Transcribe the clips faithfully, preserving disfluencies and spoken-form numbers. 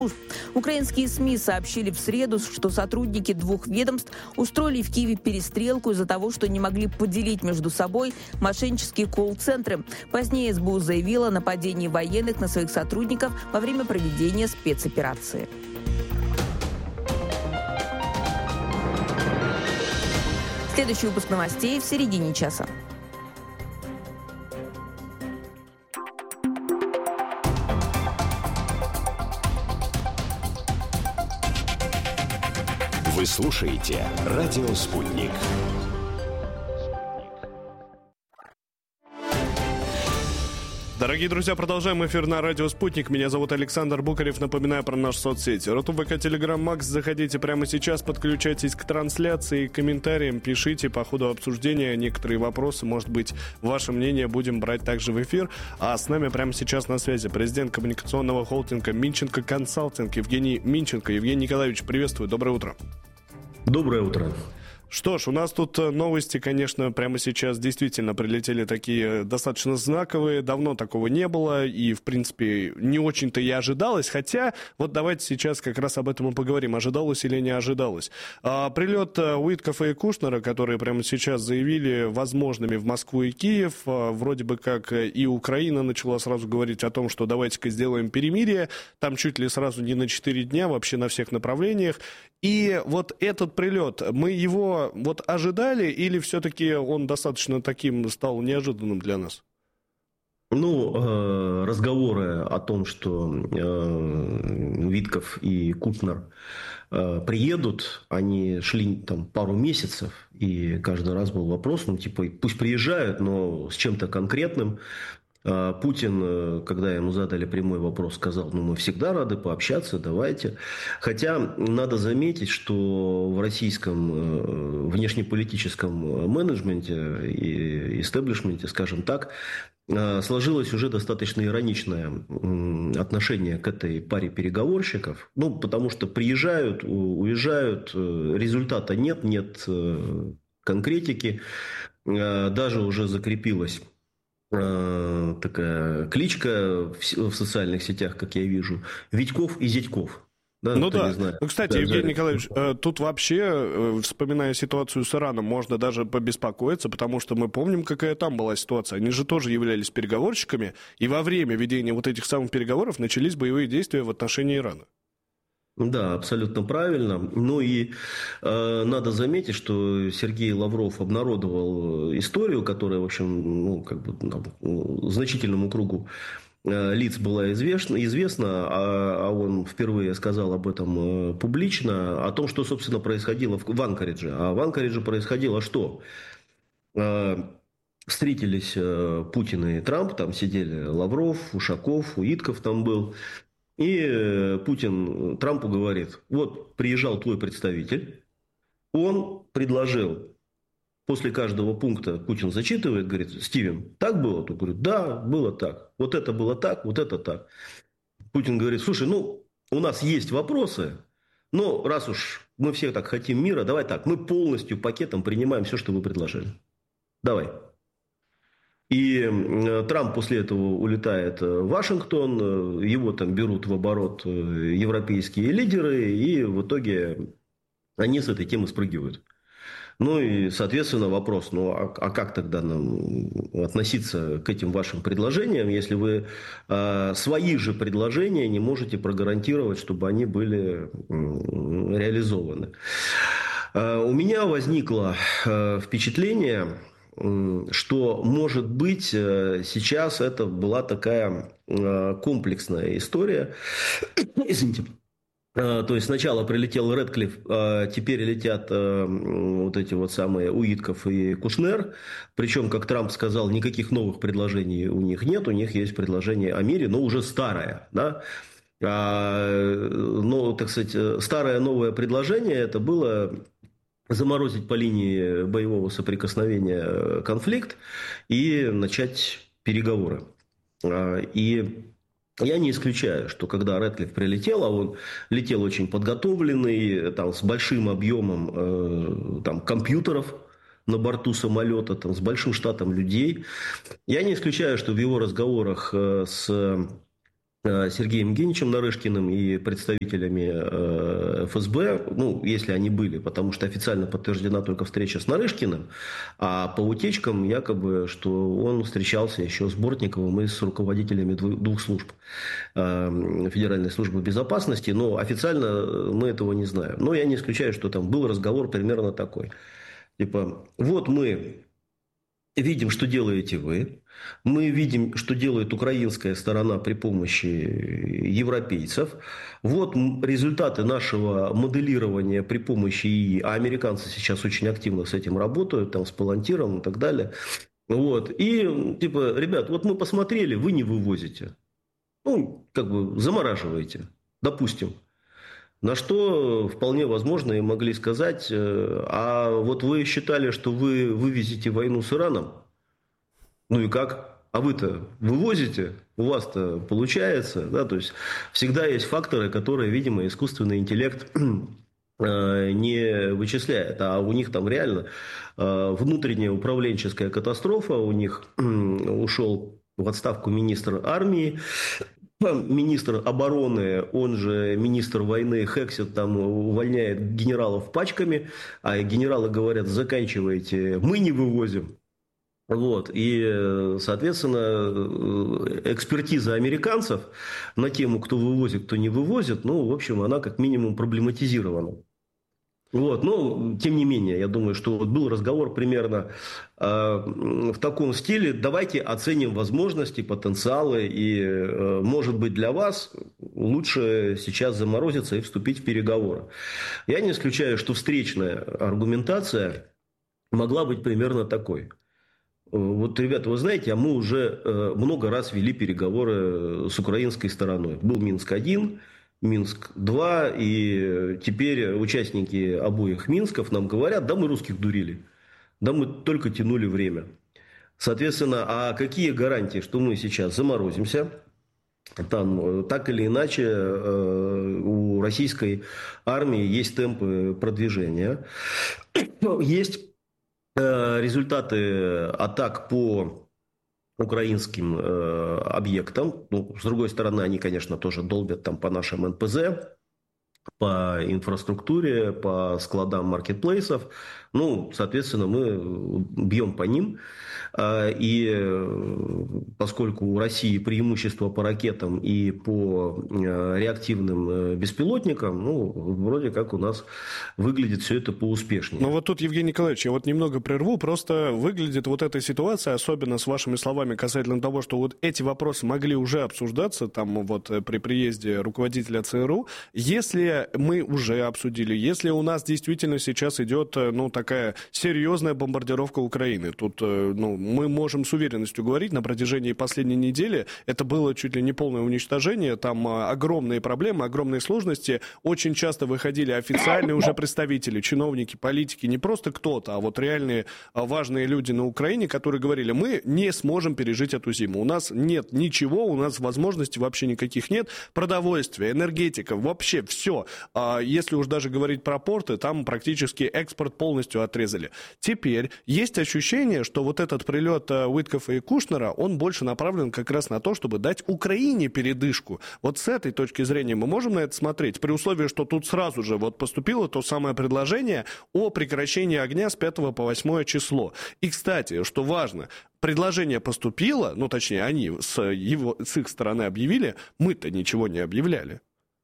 Украинские СМИ сообщили в среду, что сотрудники двух ведомств устроили в Киеве перестрелку из-за того, что не могли поделить между собой мошеннические колл-центры. Позднее СБУ заявила о нападении военных на своих сотрудников во время проведения спецоперации. Следующий выпуск новостей в середине часа. Вы слушаете «Радио Спутник». Дорогие друзья, продолжаем эфир на «Радио Спутник». Меня зовут Александр Букарев. Напоминаю про наши соцсети. Рутуб, ВК, Телеграм, Макс. Заходите прямо сейчас, подключайтесь к трансляции, к комментариям, пишите по ходу обсуждения некоторые вопросы. Может быть, ваше мнение будем брать также в эфир. А с нами прямо сейчас на связи президент коммуникационного холдинга Минченко Консалтинг Евгений Минченко. Евгений Николаевич, приветствую. Доброе утро. Доброе утро. Что ж, у нас тут новости, конечно, прямо сейчас действительно прилетели такие достаточно знаковые. Давно такого не было и, в принципе, не очень-то и ожидалось. Хотя, вот давайте сейчас как раз об этом и поговорим. Ожидалось или не ожидалось. А, прилет Уиткофа и Кушнера, которые прямо сейчас заявили возможными в Москву и Киев. А, вроде бы как и Украина начала сразу говорить о том, что давайте-ка сделаем перемирие. Там чуть ли сразу не на четыре дня, вообще на всех направлениях. И вот этот прилет, мы его вот ожидали или все-таки он достаточно таким стал неожиданным для нас? Ну, разговоры о том, что Витков и Кушнер приедут, они шли там пару месяцев, и каждый раз был вопрос, ну, типа, пусть приезжают, но с чем-то конкретным. Путин, когда ему задали прямой вопрос, сказал, ну, мы всегда рады пообщаться, давайте. Хотя надо заметить, что в российском внешнеполитическом менеджменте и истеблишменте, скажем так, сложилось уже достаточно ироничное отношение к этой паре переговорщиков. Ну, потому что приезжают, уезжают, результата нет, нет конкретики. Даже уже закрепилась такая кличка в социальных сетях, как я вижу, Витьков и Зятьков. Да, ну да. Ну, кстати, да, Евгений Николаевич, тут вообще, вспоминая ситуацию с Ираном, можно даже побеспокоиться, потому что мы помним, какая там была ситуация. Они же тоже являлись переговорщиками, и во время ведения вот этих самых переговоров начались боевые действия в отношении Ирана. Да, абсолютно правильно. Ну и э, надо заметить, что Сергей Лавров обнародовал историю, которая, в общем, ну, как бы, ну, значительному кругу э, лиц была известна, известна а, а он впервые сказал об этом э, публично, о том, что, собственно, происходило в, в Анкаридже. А в Анкаридже происходило что? Э, встретились э, Путин и Трамп, там сидели Лавров, Ушаков, Уитков там был. И Путин Трампу говорит, вот приезжал твой представитель, он предложил, после каждого пункта Путин зачитывает, говорит, Стивен, так было? Тот говорит, да, было так, вот это было так, вот это так. Путин говорит, слушай, ну, у нас есть вопросы, но раз уж мы все так хотим мира, давай так, мы полностью пакетом принимаем все, что вы предложили. Давай. И Трамп после этого улетает в Вашингтон, его там берут в оборот европейские лидеры, и в итоге они с этой темы спрыгивают. Ну и, соответственно, вопрос, ну а, а как тогда нам относиться к этим вашим предложениям, если вы э, свои же предложения не можете прогарантировать, чтобы они были э, реализованы? Э, у меня возникло э, впечатление, что, может быть, сейчас это была такая комплексная история. Извините. То есть сначала прилетел Рэдклифф, теперь летят вот эти вот самые Уитков и Кушнер. Причем, как Трамп сказал, никаких новых предложений у них нет. У них есть предложение о мире, но уже старое. Да? Но, так сказать, старое новое предложение это было заморозить по линии боевого соприкосновения конфликт и начать переговоры. И я не исключаю, что когда Рэдклифф прилетел, а он летел очень подготовленный, там, с большим объемом там, компьютеров на борту самолета, там, с большим штатом людей, я не исключаю, что в его разговорах с Сергеем Евгеньевичем Нарышкиным и представителями эф эс бэ, ну, если они были, потому что официально подтверждена только встреча с Нарышкиным, а по утечкам якобы, что он встречался еще с Бортниковым и с руководителями двух служб Федеральной службы безопасности, но официально мы этого не знаем. Но я не исключаю, что там был разговор примерно такой. Типа, вот мы видим, что делаете вы. Мы видим, что делает украинская сторона при помощи европейцев. Вот результаты нашего моделирования при помощи ИИ. А американцы сейчас очень активно с этим работают, там, с Палантиром и так далее. Вот. И, типа, ребят, вот мы посмотрели, вы не вывозите. Ну, как бы замораживаете, допустим. На что вполне возможно и могли сказать, а вот вы считали, что вы вывезете войну с Ираном? Ну и как? А вы-то вывозите? У вас-то получается? Да? То есть всегда есть факторы, которые, видимо, искусственный интеллект не вычисляет. А у них там реально внутренняя управленческая катастрофа. У них ушел в отставку министр армии. Министр обороны, он же министр войны, хексит, там увольняет генералов пачками, а генералы говорят, заканчивайте, мы не вывозим. Вот. И, соответственно, экспертиза американцев на тему, кто вывозит, кто не вывозит, ну, в общем, она как минимум проблематизирована. Вот, но, тем не менее, я думаю, что вот был разговор примерно э, в таком стиле. Давайте оценим возможности, потенциалы, и, э, может быть, для вас лучше сейчас заморозиться и вступить в переговоры. Я не исключаю, что встречная аргументация могла быть примерно такой. Вот, ребята, вы знаете, а мы уже э, много раз вели переговоры с украинской стороной. Был Минск один, Минск два, и теперь участники обоих Минсков нам говорят, да мы русских дурили, да мы только тянули время. Соответственно, а какие гарантии, что мы сейчас заморозимся? Там, так или иначе, у российской армии есть темпы продвижения, есть результаты атак по украинским э, объектам. Ну, с другой стороны, они, конечно, тоже долбят там по нашим эн пэ зэ, по инфраструктуре, по складам маркетплейсов. Ну, соответственно, мы бьем по ним. И поскольку у России преимущество по ракетам и по реактивным беспилотникам, ну, вроде как у нас выглядит все это поуспешнее. Но вот тут, Евгений Николаевич, я вот немного прерву, просто выглядит вот эта ситуация, особенно с вашими словами касательно того, что вот эти вопросы могли уже обсуждаться там вот при приезде руководителя цэ эр у, если мы уже обсудили, если у нас действительно сейчас идет, ну, такая серьезная бомбардировка Украины, тут, ну, мы можем с уверенностью говорить, на протяжении последней недели это было чуть ли не полное уничтожение, там огромные проблемы, огромные сложности, очень часто выходили официальные уже представители, чиновники, политики, не просто кто-то, а вот реальные важные люди на Украине, которые говорили, мы не сможем пережить эту зиму, у нас нет ничего, у нас возможностей вообще никаких нет, продовольствие, энергетика, вообще все. Если уж даже говорить про порты, там практически экспорт полностью отрезали. Теперь есть ощущение, что вот этот прилет Уиткофа и Кушнера, он больше направлен как раз на то, чтобы дать Украине передышку. Вот с этой точки зрения мы можем на это смотреть, при условии, что тут сразу же вот поступило то самое предложение о прекращении огня с пятого по восьмое число. И, кстати, что важно, предложение поступило, ну, точнее, они с, его, с их стороны объявили, мы-то ничего не объявляли.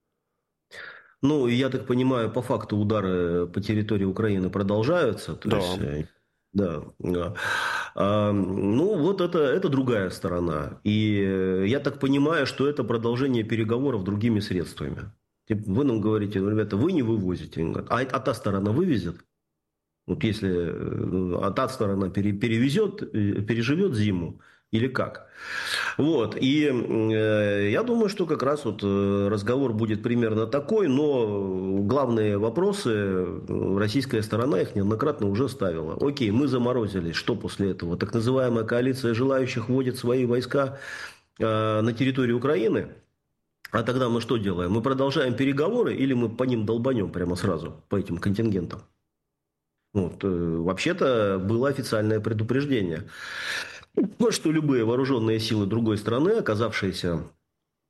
Ну, я так понимаю, по факту удары по территории Украины продолжаются. То да. Есть, да, да. А, ну, вот это, это другая сторона. И я так понимаю, что это продолжение переговоров другими средствами. Вы нам говорите, ну, ребята, вы не вывозите. А, а та сторона вывезет? Вот если а та сторона пере, перевезет, переживет зиму, или как? Вот. И э, я думаю, что как раз вот разговор будет примерно такой, но главные вопросы российская сторона их неоднократно уже ставила. Окей, мы заморозились. Что после этого? Так называемая коалиция желающих вводит свои войска э, на территорию Украины. А тогда мы что делаем? Мы продолжаем переговоры или мы по ним долбанем прямо сразу, по этим контингентам? Вот. Вообще-то было официальное предупреждение, что любые вооруженные силы другой страны, оказавшиеся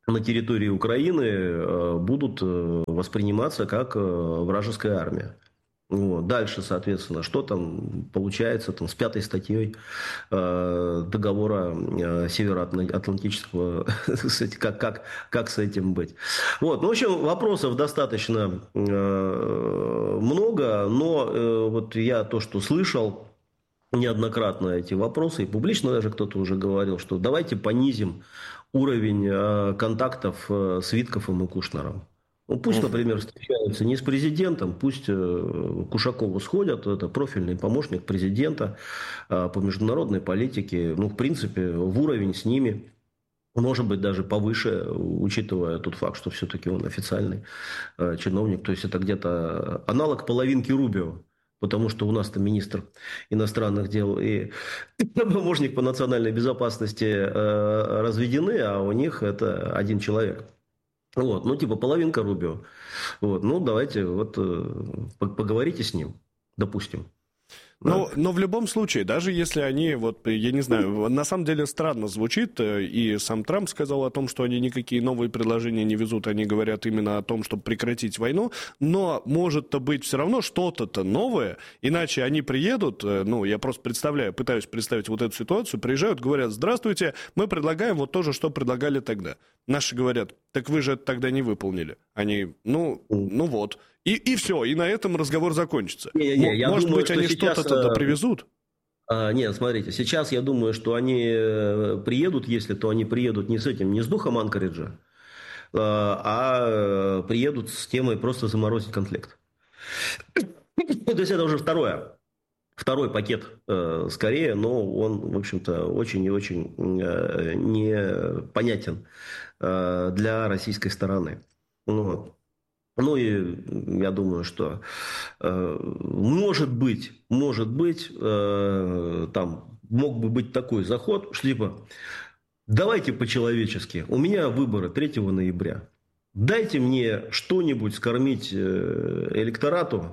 на территории Украины будут восприниматься как вражеская армия. Вот. Дальше, соответственно, что там получается там, с пятой статьей э, договора э, Североатлантического, как, как, как с этим быть. Вот. Ну, в общем, вопросов достаточно э, много, но э, вот я то, что слышал неоднократно эти вопросы, и публично даже кто-то уже говорил, что давайте понизим уровень э, контактов э, с Виткофом и Кушнером. Ну, пусть, например, встречаются не с президентом, пусть к Ушакову сходят, это профильный помощник президента по международной политике, ну, в принципе, в уровень с ними, может быть, даже повыше, учитывая тот факт, что все-таки он официальный чиновник, то есть это где-то аналог половинки Рубио, потому что у нас-то министр иностранных дел и помощник по национальной безопасности разведены, а у них это один человек. Вот, ну, типа половинка Рубио. Вот, ну, давайте вот поговорите с ним, допустим. Но, но в любом случае, даже если они, вот, я не знаю, на самом деле странно звучит, и сам Трамп сказал о том, что они никакие новые предложения не везут, они говорят именно о том, чтобы прекратить войну, но может-то быть все равно что-то-то новое, иначе они приедут, ну, я просто представляю, пытаюсь представить вот эту ситуацию, приезжают, говорят: здравствуйте, мы предлагаем вот то же, что предлагали тогда. Наши говорят: так вы же это тогда не выполнили. Они, ну, ну вот. И, и все, и на этом разговор закончится. Не, не, я Может думаю, быть, они сейчас... что-то тогда привезут? А, нет, смотрите, сейчас я думаю, что они приедут, если то они приедут не с этим, не с духом Анкориджа, а приедут с темой просто заморозить конфликт. То есть это уже второе. Второй пакет скорее, но он, в общем-то, очень и очень непонятен для российской стороны. Вот. Ну и я думаю, что э, может быть, может быть, э, там мог бы быть такой заход, что типа давайте по-человечески, у меня выборы третьего ноября, дайте мне что-нибудь скормить электорату,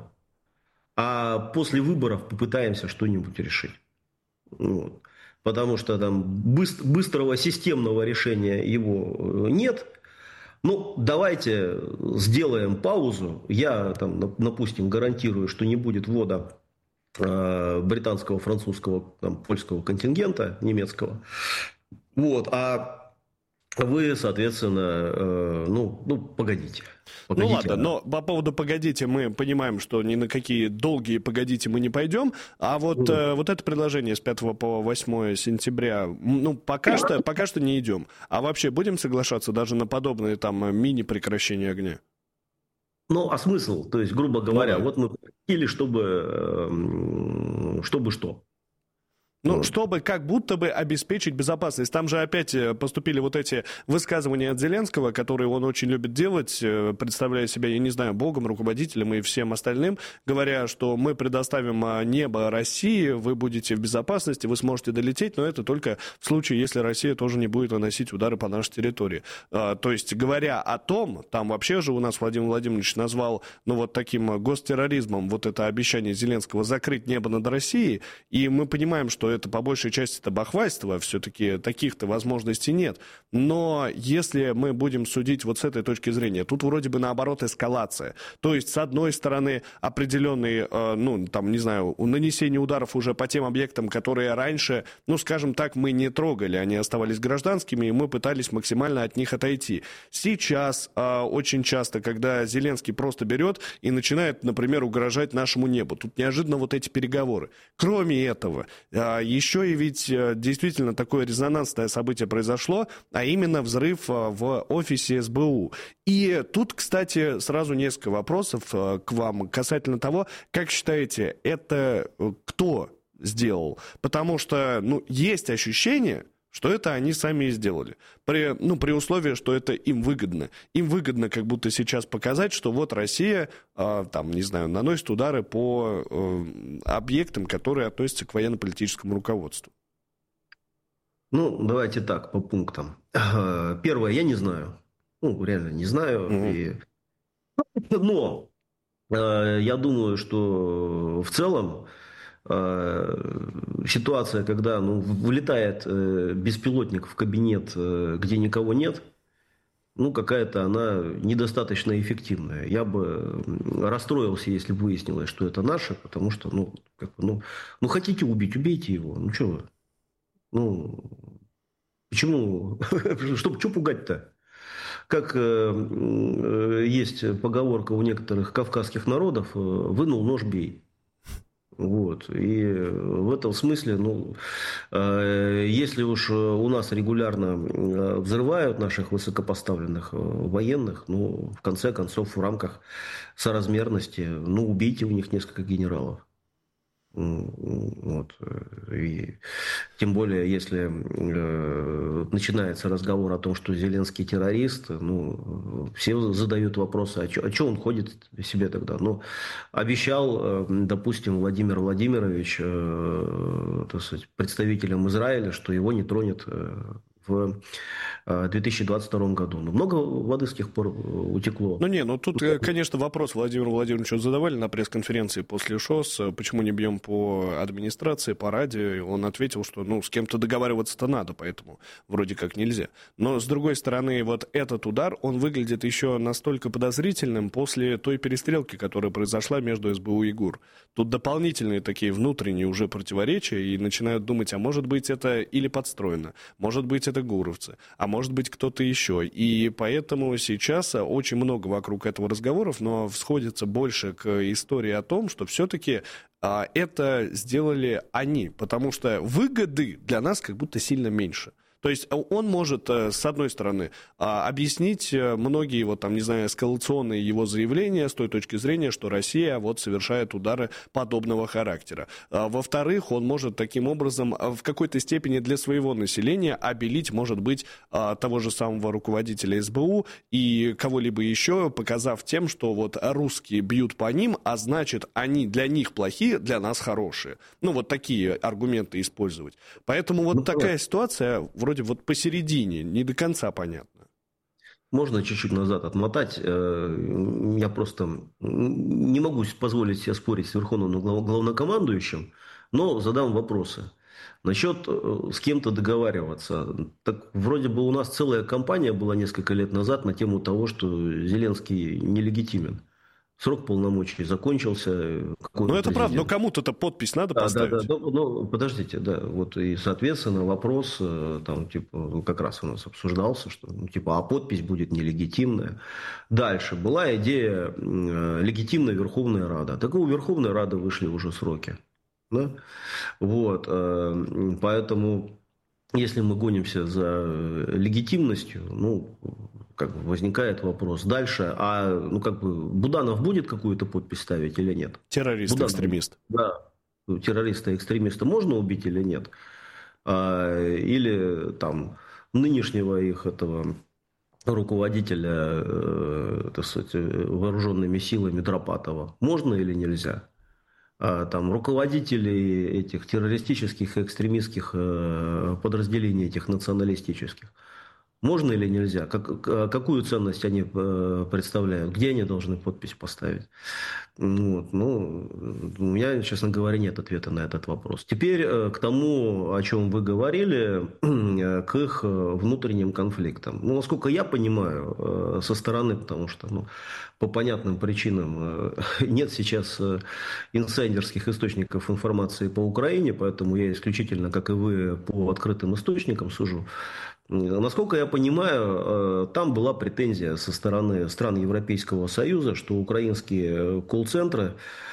а после выборов попытаемся что-нибудь решить. Вот. Потому что там быстр- быстрого системного решения его нет. Ну, давайте сделаем паузу. Я, там, допустим, гарантирую, что не будет ввода э, британского, французского, там, польского контингента, немецкого. Вот, а вы, соответственно, э, ну, ну, погодите. Погодите, ну ладно, да. Но по поводу «погодите» мы понимаем, что ни на какие долгие «погодите» мы не пойдем, а вот, mm. э, вот это предложение с пятого по восьмое сентября, ну, пока что, пока что не идем. А вообще будем соглашаться даже на подобные там мини-прекращения огня? Ну, а смысл? То есть, грубо говоря, ну, да. вот мы хотели, чтобы, чтобы что? Ну, чтобы как будто бы обеспечить безопасность. Там же опять поступили вот эти высказывания от Зеленского, которые он очень любит делать, представляя себя, я не знаю, богом, руководителем и всем остальным, говоря, что мы предоставим небо России, вы будете в безопасности, вы сможете долететь, но это только в случае, если Россия тоже не будет наносить удары по нашей территории. То есть, говоря о том, там вообще же у нас Владимир Владимирович назвал, ну, вот таким гостерроризмом вот это обещание Зеленского закрыть небо над Россией, и мы понимаем, что это по большей части это бахвальство, все-таки таких-то возможностей нет. Но если мы будем судить вот с этой точки зрения, тут вроде бы наоборот эскалация. То есть, с одной стороны, определенный, ну, там, не знаю, нанесение ударов уже по тем объектам, которые раньше, ну, скажем так, мы не трогали, они оставались гражданскими, и мы пытались максимально от них отойти. Сейчас очень часто, когда Зеленский просто берет и начинает, например, угрожать нашему небу, тут неожиданно вот эти переговоры. Кроме этого, еще и ведь действительно такое резонансное событие произошло, а именно взрыв в офисе эс бэ у. И тут, кстати, сразу несколько вопросов к вам касательно того, как считаете, это кто сделал? Потому что, ну, есть ощущение, что это они сами и сделали. При, ну, при условии, что это им выгодно. Им выгодно как будто сейчас показать, что вот Россия, э, там, не знаю, наносит удары по э, объектам, которые относятся к военно-политическому руководству. Ну, давайте так, по пунктам. Первое, я не знаю. Ну, реально не знаю. Угу. И... Но э, я думаю, что в целом ситуация, когда, ну, влетает беспилотник в кабинет, где никого нет, ну, какая-то она недостаточно эффективная. Я бы расстроился, если бы выяснилось, что это наше, потому что, ну, как бы, ну, ну, хотите убить, убейте его. Ну, что вы? Ну, почему? Что, что пугать-то? Как э, э, есть поговорка у некоторых кавказских народов, э, вынул нож, бей. Вот. И в этом смысле, ну, э, если уж у нас регулярно взрывают наших высокопоставленных военных, ну, в конце концов, в рамках соразмерности, ну, убейте у них несколько генералов. Вот. И тем более, если э, начинается разговор о том, что Зеленский террорист, ну, все задают вопросы, а что, а что он ходит себе тогда? Ну, обещал, э, допустим, Владимир Владимирович, э, так сказать, представителям Израиля, что его не тронет э, в две тысячи двадцать втором году. Но много воды с тех пор утекло. Ну, не, ну тут, конечно, вопрос Владимиру Владимировичу задавали на пресс-конференции после ШОС, почему не бьем по администрации, по радио. Он ответил, что, ну, с кем-то договариваться-то надо, поэтому вроде как нельзя. Но, с другой стороны, вот этот удар, он выглядит еще настолько подозрительным после той перестрелки, которая произошла между СБУ и ГУР. Тут дополнительные такие внутренние уже противоречия, и начинают думать, а может быть это или подстроено, может быть это гуровцы, а может быть кто-то еще. И поэтому сейчас очень много вокруг этого разговоров, но сходится больше к истории о том, что все-таки а, это сделали они, потому что выгоды для нас как будто сильно меньше. То есть он может, с одной стороны, объяснить многие, вот там, не знаю, эскалационные его заявления с той точки зрения, что Россия вот совершает удары подобного характера. Во-вторых, он может таким образом в какой-то степени для своего населения обелить, может быть, того же самого руководителя СБУ и кого-либо еще, показав тем, что вот русские бьют по ним, а значит, они для них плохие, для нас хорошие. Ну, вот такие аргументы использовать. Поэтому вот ну, такая ситуация вроде вот посередине, не до конца понятно. Можно чуть-чуть назад отмотать. Я просто не могу позволить себе спорить с верховным главнокомандующим, но задам вопросы. Насчет с кем-то договариваться. Так вроде бы у нас целая кампания была несколько лет назад на тему того, что Зеленский нелегитимен. Срок полномочий закончился. Ну, это правда, но кому-то-то подпись надо да, поставить. Да, да, да, ну, подождите, да, вот и, соответственно, вопрос, там, типа, как раз у нас обсуждался, что, ну, типа, а подпись будет нелегитимная. Дальше была идея э, легитимная Верховная Рада. Так у Верховной Рады вышли уже сроки. Да? Вот, э, поэтому, если мы гонимся за легитимностью, ну, как бы возникает вопрос. Дальше, а ну как бы Буданов будет какую-то подпись ставить или нет? Террорист-экстремист. Да, террориста-экстремиста можно убить или нет? А, или там нынешнего их этого руководителя, э, так сказать, вооруженными силами Дропатова можно или нельзя? А, там руководителей этих террористических и экстремистских э, подразделений, этих националистических. Можно или нельзя? Как, какую ценность они представляют? Где они должны подпись поставить? Вот. Ну, у меня, честно говоря, нет ответа на этот вопрос. Теперь к тому, о чем вы говорили, к их внутренним конфликтам. Ну, насколько я понимаю, со стороны, потому что ну, по понятным причинам нет сейчас инсайдерских источников информации по Украине, поэтому я исключительно, как и вы, по открытым источникам сужу. Насколько я понимаю, там была претензия со стороны стран Европейского Союза, что украинские колл-центры,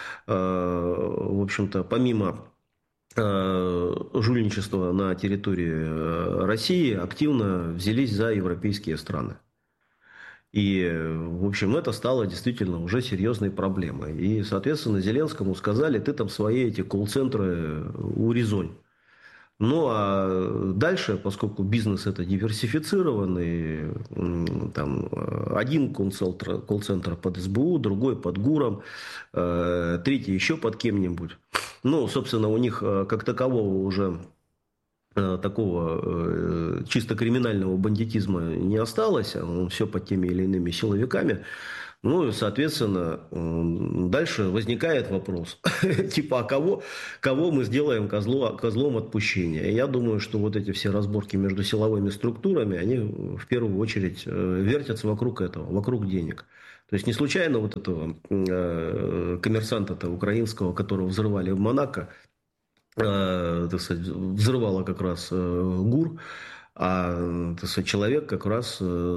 в общем-то, помимо жульничества на территории России, активно взялись за европейские страны. И, в общем, это стало действительно уже серьезной проблемой. И, соответственно, Зеленскому сказали, ты там свои эти колл-центры урезонь. Ну, а дальше, поскольку бизнес это диверсифицированный, там один колл-центр, колл-центр под СБУ, другой под ГУРом, третий еще под кем-нибудь. Ну, собственно, у них как такового уже такого чисто криминального бандитизма не осталось, он все под теми или иными силовиками. Ну и, соответственно, дальше возникает вопрос, типа, а кого, кого мы сделаем козло, козлом отпущения? И я думаю, что вот эти все разборки между силовыми структурами, они в первую очередь вертятся вокруг этого, вокруг денег. То есть не случайно вот этого коммерсанта-то украинского, которого взрывали в Монако, так сказать, взрывала как раз ГУР, а, так сказать, человек как раз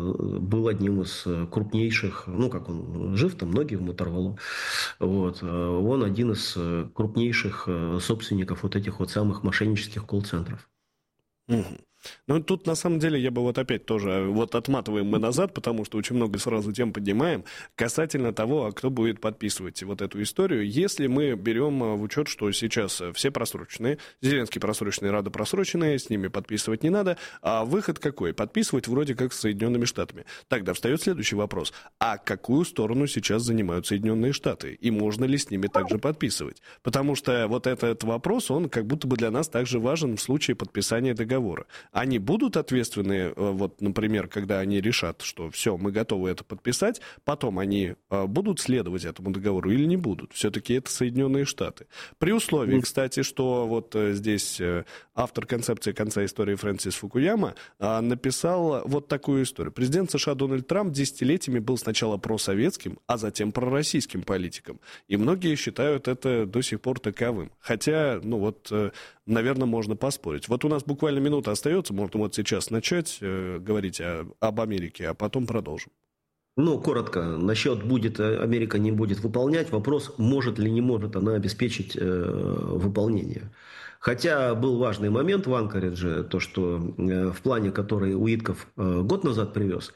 был одним из крупнейших, ну, как он жив, там ноги ему оторвало, вот, он один из крупнейших собственников вот этих вот самых мошеннических колл-центров. Угу. Ну, тут, на самом деле, я бы вот опять тоже, вот отматываем мы назад, потому что очень много сразу тем поднимаем, касательно того, а кто будет подписывать вот эту историю. Если мы берем в учет, что сейчас все просроченные, Зеленский просроченные, Рада просроченные, с ними подписывать не надо, а выход какой? Подписывать вроде как с Соединенными Штатами. Тогда встает следующий вопрос. А какую сторону сейчас занимают Соединенные Штаты? И можно ли с ними также подписывать? Потому что вот этот вопрос, он как будто бы для нас также важен в случае подписания договора. Они будут ответственны, вот, например, когда они решат, что все, мы готовы это подписать, потом они будут следовать этому договору или не будут? Все-таки это Соединенные Штаты. При условии, кстати, что вот здесь автор концепции конца истории Фрэнсис Фукуяма написал вот такую историю. Президент США Дональд Трамп десятилетиями был сначала просоветским, а затем пророссийским политиком. И многие считают это до сих пор таковым. Хотя, ну вот, наверное, можно поспорить. Вот у нас буквально минута остается. Можно вот сейчас начать э, говорить о, об Америке, а потом продолжим. Ну, коротко, насчет будет Америка не будет выполнять, вопрос, может ли не может она обеспечить э, выполнение. Хотя был важный момент в Анкоридже, то, что э, в плане, который Уитков э, год назад привез,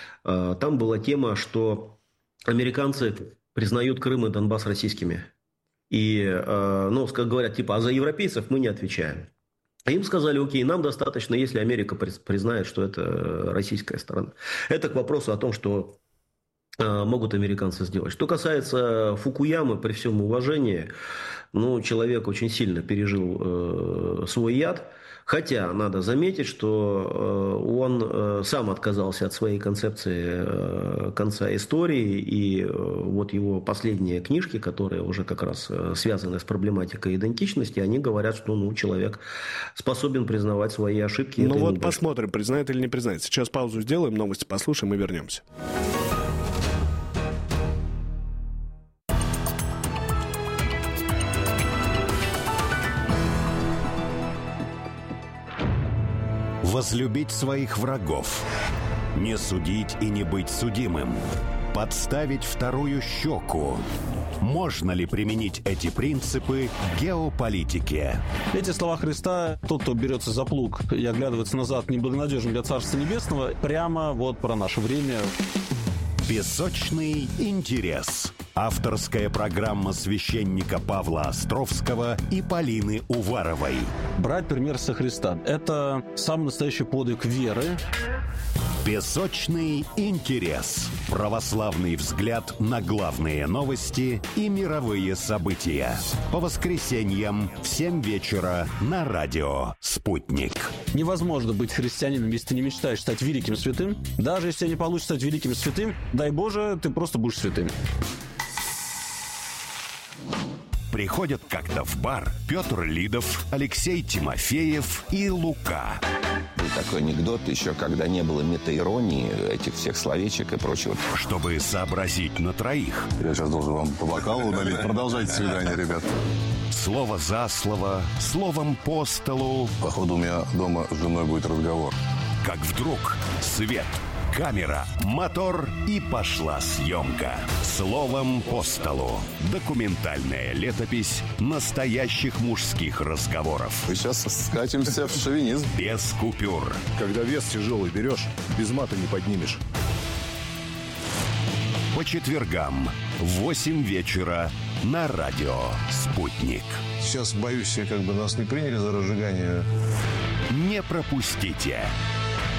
э, там была тема, что американцы признают Крым и Донбасс российскими. И, э, ну, как говорят, типа, а за европейцев мы не отвечаем. Им сказали, окей, нам достаточно, если Америка признает, что это российская сторона. Это к вопросу о том, что э, могут американцы сделать. Что касается Фукуямы, при всем уважении, ну, человек очень сильно пережил э, свой яд. Хотя надо заметить, что э, он э, сам отказался от своей концепции э, конца истории. И э, вот его последние книжки, которые уже как раз э, связаны с проблематикой идентичности, они говорят, что ну, человек способен признавать свои ошибки. Ну вот посмотрим, признает или не признает. Сейчас паузу сделаем, новости послушаем и вернемся. Возлюбить своих врагов, не судить и не быть судимым, подставить вторую щеку. Можно ли применить эти принципы к геополитике? Эти слова Христа, тот, кто берется за плуг и оглядывается назад, неблагонадежен для Царства Небесного, прямо вот про наше время. Песочный интерес. Авторская программа священника Павла Островского и Полины Уваровой. Брать пример со Христа. Это самый настоящий подвиг веры. Песочный интерес. Православный взгляд на главные новости и мировые события. По воскресеньям в семь вечера на радио «Спутник». Невозможно быть христианином, если ты не мечтаешь стать великим святым. Даже если тебе не получится стать великим святым, дай Боже, ты просто будешь святым. Приходят как-то в бар Петр Лидов, Алексей Тимофеев и Лука. Был такой анекдот еще, когда не было метаиронии, этих всех словечек и прочего. Чтобы сообразить на троих. Я сейчас должен вам по бокалу налить. Продолжайте свидание, ребят. Слово за слово, словом по столу. Походу, у меня дома с женой будет разговор. Как вдруг свет, камера, мотор и пошла съемка. Словом по столу. Документальная летопись настоящих мужских разговоров. Мы сейчас скатимся в шовинизм. Без купюр. Когда вес тяжелый берешь, без мата не поднимешь. По четвергам в восемь вечера на радио «Спутник». Сейчас, боюсь, как бы нас не приняли за разжигание. Не пропустите.